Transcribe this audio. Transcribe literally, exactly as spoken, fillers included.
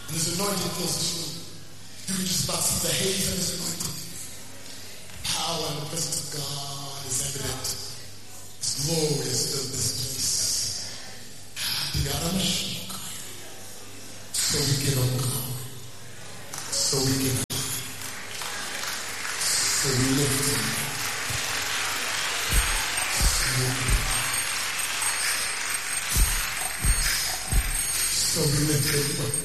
And his anointing fills this room. You can just about see the haze of his anointing. Power and the presence of God is evident. His glory is filled this place. So we get on God. So we get on. So we lift him. So we lift him.